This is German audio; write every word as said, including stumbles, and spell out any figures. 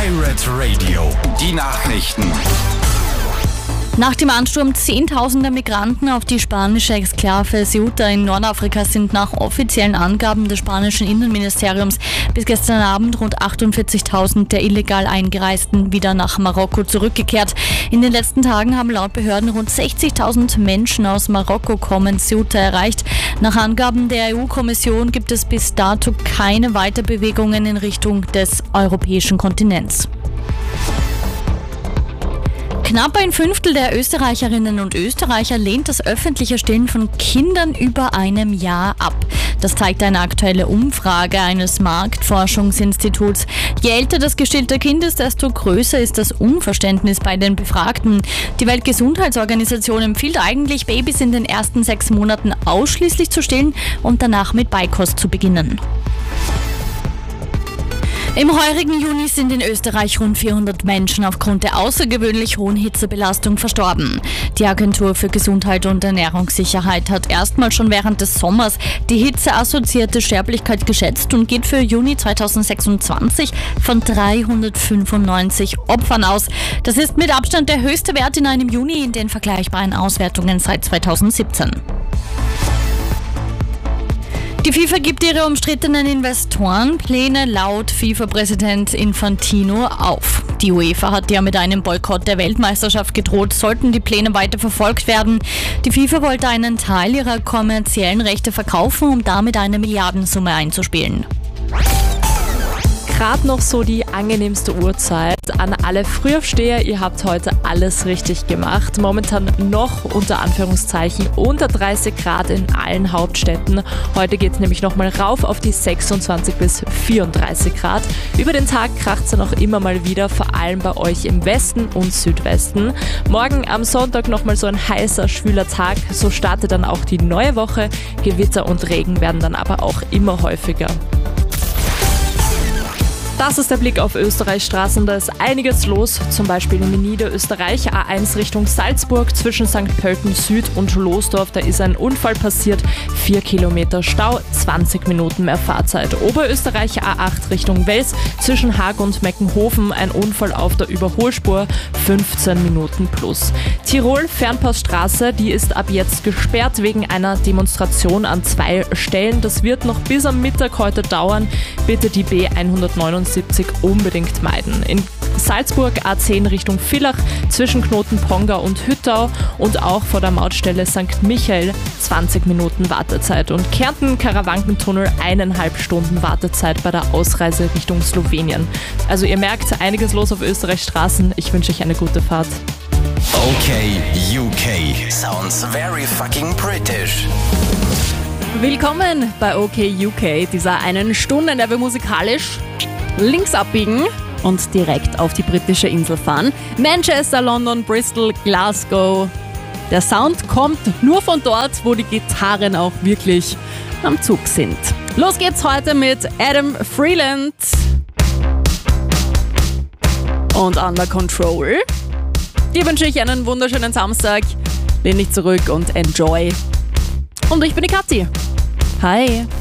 Pirate Radio, die Nachrichten. Nach dem Ansturm zehntausender Migranten auf die spanische Exklave Ceuta in Nordafrika sind nach offiziellen Angaben des spanischen Innenministeriums bis gestern Abend rund achtundvierzigtausend der illegal Eingereisten wieder nach Marokko zurückgekehrt. In den letzten Tagen haben laut Behörden rund sechzigtausend Menschen aus Marokko kommen Ceuta erreicht. Nach Angaben der E U-Kommission gibt es bis dato keine Weiterbewegungen in Richtung des europäischen Kontinents. Knapp ein Fünftel der Österreicherinnen und Österreicher lehnt das öffentliche Stillen von Kindern über einem Jahr ab. Das zeigt eine aktuelle Umfrage eines Marktforschungsinstituts. Je älter das gestillte Kind ist, desto größer ist das Unverständnis bei den Befragten. Die Weltgesundheitsorganisation empfiehlt eigentlich, Babys in den ersten sechs Monaten ausschließlich zu stillen und danach mit Beikost zu beginnen. Im heurigen Juni sind in Österreich rund vierhundert Menschen aufgrund der außergewöhnlich hohen Hitzebelastung verstorben. Die Agentur für Gesundheit und Ernährungssicherheit hat erstmals schon während des Sommers die hitzeassoziierte Sterblichkeit geschätzt und geht für Juni zweitausendsechsundzwanzig von dreihundertfünfundneunzig Opfern aus. Das ist mit Abstand der höchste Wert in einem Juni in den vergleichbaren Auswertungen seit zweitausendsiebzehn. Die FIFA gibt ihre umstrittenen Investorenpläne laut FIFA-Präsident Infantino auf. Die UEFA hat ja mit einem Boykott der Weltmeisterschaft gedroht, sollten die Pläne weiter verfolgt werden. Die FIFA wollte einen Teil ihrer kommerziellen Rechte verkaufen, um damit eine Milliardensumme einzuspielen. Gerade noch so die angenehmste Uhrzeit. An alle Frühaufsteher, ihr habt heute alles richtig gemacht. Momentan noch unter Anführungszeichen unter dreißig Grad in allen Hauptstädten. Heute geht es nämlich nochmal rauf auf die sechsundzwanzig bis vierunddreißig Grad. Über den Tag kracht es dann auch immer mal wieder, vor allem bei euch im Westen und Südwesten. Morgen am Sonntag nochmal so ein heißer, schwüler Tag. So startet dann auch die neue Woche. Gewitter und Regen werden dann aber auch immer häufiger. Das ist der Blick auf Österreichs Straßen, da ist einiges los, zum Beispiel in Niederösterreich, A eins Richtung Salzburg zwischen Sankt Pölten Süd und Losdorf, da ist ein Unfall passiert, vier Kilometer Stau, zwanzig Minuten mehr Fahrzeit. Oberösterreich A acht Richtung Wels zwischen Haag und Meckenhofen, ein Unfall auf der Überholspur, fünfzehn Minuten plus. Tirol Fernpassstraße, die ist ab jetzt gesperrt wegen einer Demonstration an zwei Stellen, das wird noch bis am Mittag heute dauern, bitte die B hundertneunundsiebzig unbedingt meiden. In Salzburg A zehn Richtung Villach zwischen Knoten Pongau und Hüttau und auch vor der Mautstelle Sankt Michael zwanzig Minuten Wartezeit und Kärnten Karawankentunnel eineinhalb Stunden Wartezeit bei der Ausreise Richtung Slowenien. Also ihr merkt, einiges los auf Österreichs Straßen. Ich wünsche euch eine gute Fahrt. Okay, U K. Sounds very fucking British. Willkommen bei OK U K, dieser einen Stunde, in der wir musikalisch links abbiegen und direkt auf die britische Insel fahren. Manchester, London, Bristol, Glasgow. Der Sound kommt nur von dort, wo die Gitarren auch wirklich am Zug sind. Los geht's heute mit Adam Freeland und Under Control. Dir wünsche ich einen wunderschönen Samstag. Lehn dich zurück und enjoy. Und ich bin die Kathi. Hi.